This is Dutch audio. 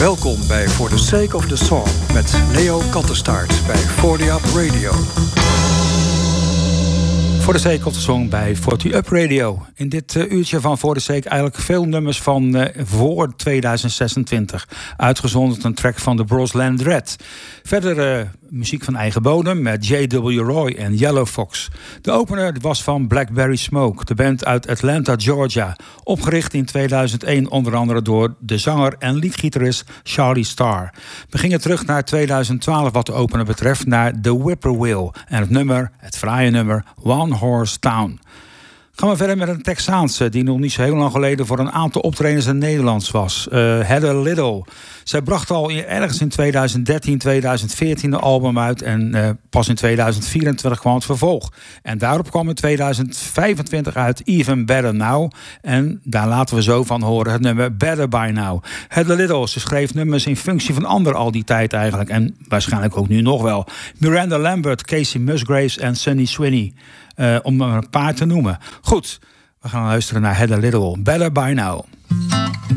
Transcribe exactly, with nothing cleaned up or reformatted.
Welkom bij For the Sake of the Song met Leo Kattenstaart bij forty Up Radio. For the Sake of the Song bij forty Up Radio. In dit uh, uurtje van For the Sake eigenlijk veel nummers van uh, voor tweeduizend zesentwintig. Uitgezonderd een track van de Bros Land Red. Verder uh, muziek van eigen bodem met J W Roy en Yellow Fox. De opener was van Blackberry Smoke, de band uit Atlanta, Georgia. Opgericht in tweeduizend één onder andere door de zanger en leadgitarist Charlie Starr. We gingen terug naar tweeduizend twaalf wat de opener betreft, naar The Whippoorwill. En het nummer, het fraaie nummer, One Horse Town. Gaan we verder met een Texaanse die nog niet zo heel lang geleden voor een aantal optredens in Nederlands was. Uh, Heather Little. Zij bracht al ergens in tweeduizend dertien, tweeduizend veertien een album uit. En uh, pas in tweeduizend vierentwintig kwam het vervolg. En daarop kwam in tweeduizend vijfentwintig uit Even Better Now. En daar laten we zo van horen het nummer Better By Now. Heather Little, ze schreef nummers in functie van anderen al die tijd eigenlijk. En waarschijnlijk ook nu nog wel. Miranda Lambert, Casey Musgraves en Sunny Sweeney. Uh, om er een paar te noemen. Goed, we gaan luisteren naar Heather Little. Better By Now.